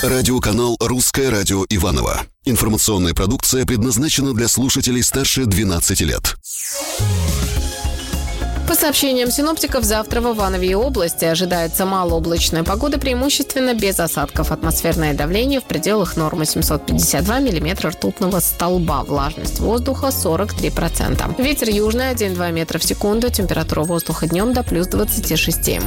Радиоканал «Русское радио Иваново». Информационная продукция предназначена для слушателей старше 12 лет. По сообщениям синоптиков, завтра в Иванове и области ожидается малооблачная погода, преимущественно без осадков. Атмосферное давление в пределах нормы 752 миллиметра ртутного столба. Влажность воздуха 43%. Ветер южный 1,2 метра в секунду. Температура воздуха днем до плюс 26.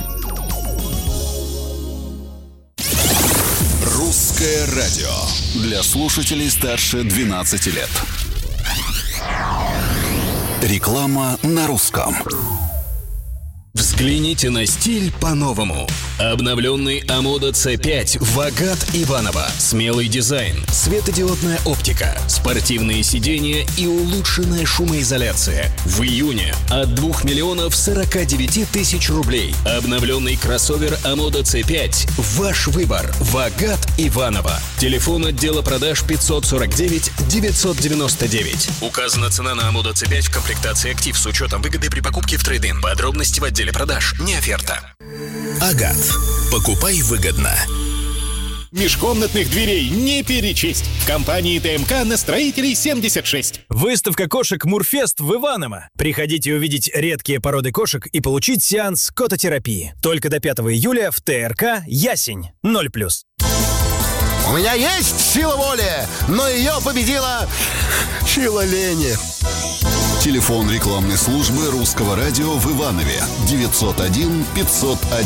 «Русское радио» для слушателей старше 12 лет. Реклама на русском. Взгляните на стиль по-новому. Обновленный Амода C5 Вагат Иваново. Смелый дизайн, светодиодная оптика, спортивные сиденья и улучшенная шумоизоляция. В июне от 2 миллионов 49 тысяч рублей. Обновленный кроссовер Амода C5. Ваш выбор. Вагат Иваново. Телефон отдела продаж 549 999. Указана цена на Амода C5 в комплектации «Актив» с учетом выгоды при покупке в трейд-ин. Подробности в отделе продаж. Не оферта. Агат. Покупай выгодно. Межкомнатных дверей не перечесть. В компании ТМК на Строителей 76. Выставка кошек Мурфест в Иваново. Приходите увидеть редкие породы кошек и получить сеанс кототерапии. Только до 5 июля в ТРК «Ясень». 0+. У меня есть сила воли, но ее победила сила лени. Телефон рекламной службы «Русского радио» в Иванове 901 501